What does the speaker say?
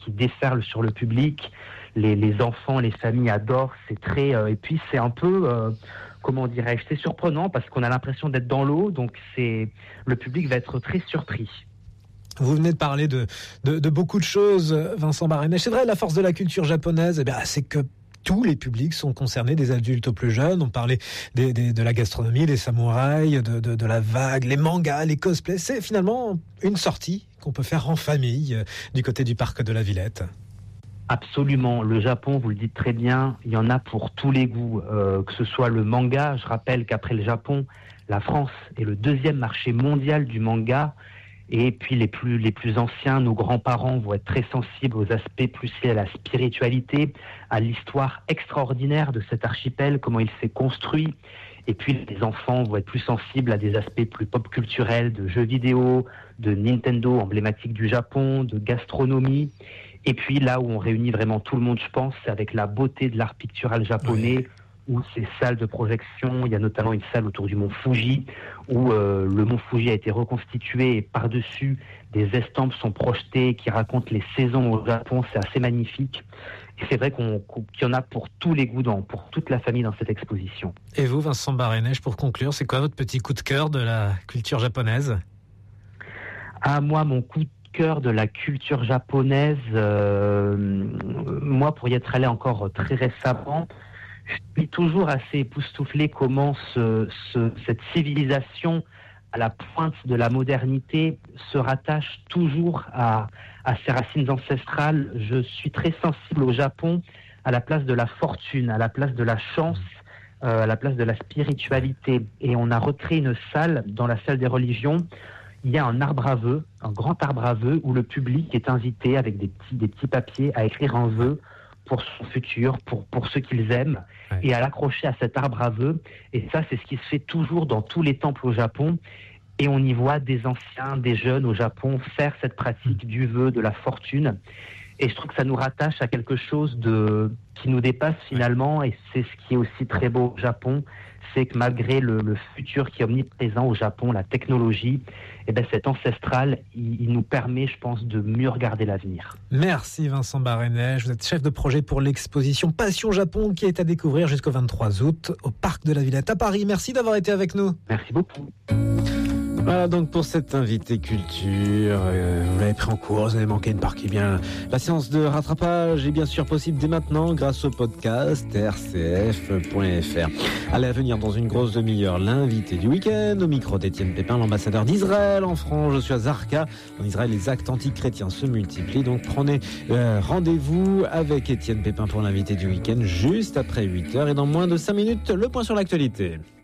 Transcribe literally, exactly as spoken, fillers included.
qui déferle sur le public. Les, les enfants, les familles adorent. C'est très euh, et puis c'est un peu euh, comment dirais-je, c'est surprenant parce qu'on a l'impression d'être dans l'eau. Donc c'est le public va être très surpris. Vous venez de parler de, de, de beaucoup de choses, Vincent Barenèche. C'est vrai, la force de la culture japonaise, eh bien, c'est que tous les publics sont concernés, des adultes aux plus jeunes. On parlait des, des, de la gastronomie, des samouraïs, de, de, de la vague, les mangas, les cosplays. C'est finalement une sortie qu'on peut faire en famille euh, du côté du parc de la Villette. Absolument. Le Japon, vous le dites très bien, il y en a pour tous les goûts. Euh, que ce soit le manga, je rappelle qu'après le Japon, la France est le deuxième marché mondial du manga. Et puis les plus, les plus anciens, nos grands-parents vont être très sensibles aux aspects plus liés à la spiritualité, à l'histoire extraordinaire de cet archipel, comment il s'est construit. Et puis les enfants vont être plus sensibles à des aspects plus pop culturels, de jeux vidéo, de Nintendo emblématique du Japon, de gastronomie. Et puis là où on réunit vraiment tout le monde, je pense, c'est avec la beauté de l'art pictural japonais. Oui. Où ces salles de projection, il y a notamment une salle autour du mont Fuji, où euh, le mont Fuji a été reconstitué et par-dessus, des estampes sont projetées qui racontent les saisons au Japon, c'est assez magnifique. Et c'est vrai qu'on, qu'il y en a pour tous les goûts, dans, pour toute la famille dans cette exposition. Et vous, Vincent Barenèche, pour conclure, c'est quoi votre petit coup de cœur de la culture japonaise ? Ah, moi, mon coup de cœur de la culture japonaise, euh, moi, pour y être allé encore très récemment, je suis toujours assez époustouflé comment ce, ce, cette civilisation à la pointe de la modernité se rattache toujours à, à ses racines ancestrales. Je suis très sensible au Japon à la place de la fortune, à la place de la chance, euh, à la place de la spiritualité. Et on a recréé une salle, dans la salle des religions, il y a un arbre à vœux, un grand arbre à vœux, où le public est invité avec des petits, des petits papiers à écrire un vœu pour son futur, pour, pour ceux qu'ils aiment, ouais. Et à l'accrocher à cet arbre à vœux. Et ça, c'est ce qui se fait toujours dans tous les temples au Japon. Et on y voit des anciens, des jeunes au Japon faire cette pratique du vœu, de la fortune. Et je trouve que ça nous rattache à quelque chose de, qui nous dépasse finalement. Et c'est ce qui est aussi très beau au Japon, c'est que malgré le, le futur qui est omniprésent au Japon, la technologie, eh ben cet ancestral, il, il nous permet, je pense, de mieux regarder l'avenir. Merci Vincent Barenèche. Vous êtes chef de projet pour l'exposition Passion Japon qui est à découvrir jusqu'au vingt-trois août au Parc de la Villette à Paris. Merci d'avoir été avec nous. Merci beaucoup. Voilà donc pour cet invité culture, euh, vous l'avez pris en cours, vous avez manqué une partie bien. La séance de rattrapage est bien sûr possible dès maintenant grâce au podcast r c f point f r. Allez, à venir dans une grosse demi-heure, l'invité du week-end, au micro d'Étienne Pépin, l'ambassadeur d'Israël en France. Je suis à Zarqa. En Israël, les actes antichrétiens se multiplient, donc prenez euh, rendez-vous avec Étienne Pépin pour l'invité du week-end juste après huit heures et dans moins de cinq minutes, le point sur l'actualité.